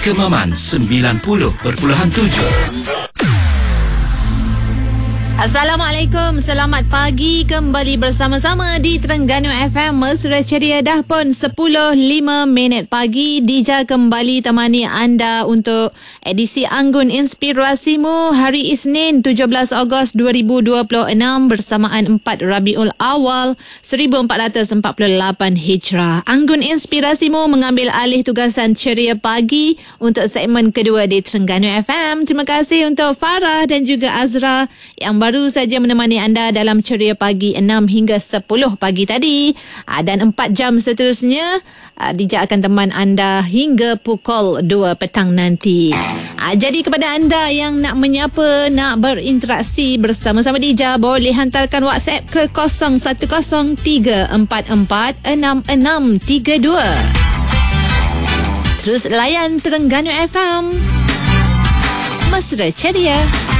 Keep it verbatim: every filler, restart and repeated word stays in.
Kemaman sembilan puluh perpuluhan tujuh. Assalamualaikum, selamat pagi, kembali bersama-sama di Terengganu F M. Mesra ceria dah pun sepuluh lima minit pagi. Dija kembali temani anda untuk edisi Anggun Inspirasimu hari Isnin tujuh belas Ogos dua ribu dua puluh enam bersamaan empat Rabiul Awal seribu empat ratus empat puluh lapan Hijrah. Anggun Inspirasimu mengambil alih tugasan ceria pagi untuk segmen kedua di Terengganu F M. Terima kasih untuk Farah dan juga Azra yang baru saja menemani anda dalam ceria pagi enam hingga sepuluh pagi tadi. Dan empat jam seterusnya Dija akan teman anda hingga pukul dua petang nanti. Jadi kepada anda yang nak menyapa, nak berinteraksi bersama-sama Dija, boleh hantarkan WhatsApp ke kosong satu kosong tiga empat empat enam enam tiga dua. Terus layan Terengganu F M. Mesra ceria.